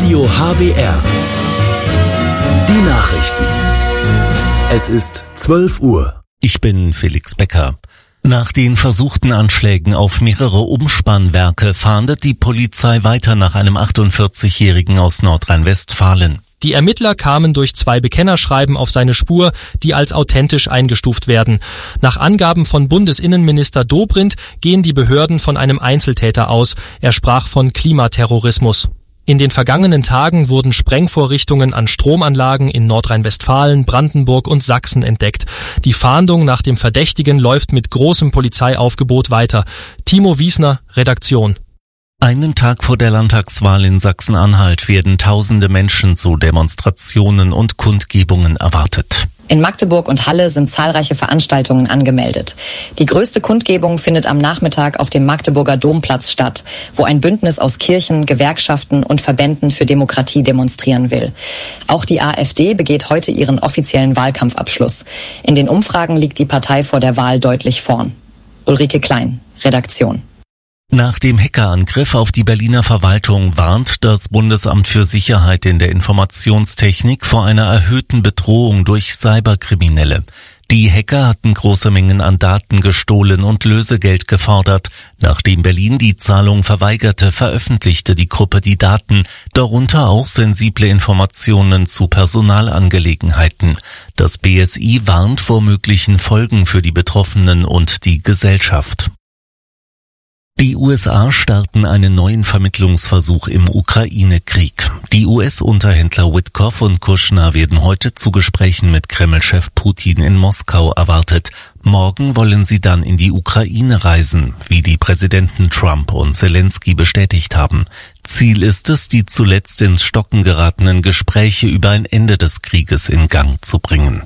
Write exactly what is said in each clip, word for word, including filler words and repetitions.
Radio H B R. Die Nachrichten. Es ist zwölf Uhr. Ich bin Felix Becker. Nach den versuchten Anschlägen auf mehrere Umspannwerke fahndet die Polizei weiter nach einem achtundvierzigjährigen aus Nordrhein-Westfalen. Die Ermittler kamen durch zwei Bekennerschreiben auf seine Spur, die als authentisch eingestuft werden. Nach Angaben von Bundesinnenminister Dobrindt gehen die Behörden von einem Einzeltäter aus. Er sprach von Klimaterrorismus. In den vergangenen Tagen wurden Sprengvorrichtungen an Stromanlagen in Nordrhein-Westfalen, Brandenburg und Sachsen entdeckt. Die Fahndung nach dem Verdächtigen läuft mit großem Polizeiaufgebot weiter. Timo Wiesner, Redaktion. Einen Tag vor der Landtagswahl in Sachsen-Anhalt werden tausende Menschen zu Demonstrationen und Kundgebungen erwartet. In Magdeburg und Halle sind zahlreiche Veranstaltungen angemeldet. Die größte Kundgebung findet am Nachmittag auf dem Magdeburger Domplatz statt, wo ein Bündnis aus Kirchen, Gewerkschaften und Verbänden für Demokratie demonstrieren will. Auch die AfD begeht heute ihren offiziellen Wahlkampfabschluss. In den Umfragen liegt die Partei vor der Wahl deutlich vorn. Ulrike Klein, Redaktion. Nach dem Hackerangriff auf die Berliner Verwaltung warnt das Bundesamt für Sicherheit in der Informationstechnik vor einer erhöhten Bedrohung durch Cyberkriminelle. Die Hacker hatten große Mengen an Daten gestohlen und Lösegeld gefordert. Nachdem Berlin die Zahlung verweigerte, veröffentlichte die Gruppe die Daten, darunter auch sensible Informationen zu Personalangelegenheiten. Das B S I warnt vor möglichen Folgen für die Betroffenen und die Gesellschaft. Die U S A starten einen neuen Vermittlungsversuch im Ukraine-Krieg. Die U S-Unterhändler Witkoff und Kushner werden heute zu Gesprächen mit Kreml-Chef Putin in Moskau erwartet. Morgen wollen sie dann in die Ukraine reisen, wie die Präsidenten Trump und Zelensky bestätigt haben. Ziel ist es, die zuletzt ins Stocken geratenen Gespräche über ein Ende des Krieges in Gang zu bringen.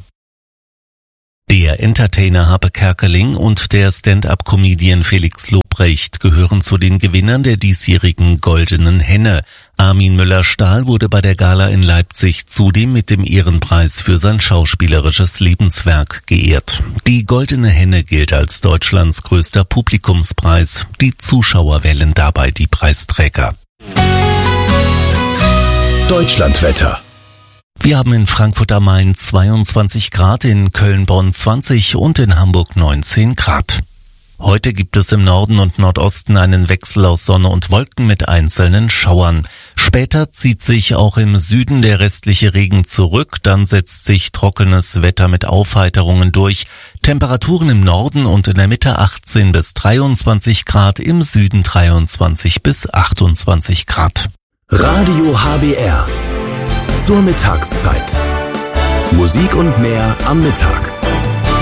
Der Entertainer Harpe Kerkeling und der Stand-up-Comedian Felix Lobrecht gehören zu den Gewinnern der diesjährigen Goldenen Henne. Armin Müller-Stahl wurde bei der Gala in Leipzig zudem mit dem Ehrenpreis für sein schauspielerisches Lebenswerk geehrt. Die Goldene Henne gilt als Deutschlands größter Publikumspreis. Die Zuschauer wählen dabei die Preisträger. Deutschlandwetter. Wir haben in Frankfurt am Main zweiundzwanzig Grad, in Köln-Bonn zwanzig und in Hamburg neunzehn Grad. Heute gibt es im Norden und Nordosten einen Wechsel aus Sonne und Wolken mit einzelnen Schauern. Später zieht sich auch im Süden der restliche Regen zurück, dann setzt sich trockenes Wetter mit Aufheiterungen durch. Temperaturen im Norden und in der Mitte achtzehn bis dreiundzwanzig Grad, im Süden dreiundzwanzig bis achtundzwanzig Grad. Radio H B R. Zur Mittagszeit. Musik und mehr am Mittag.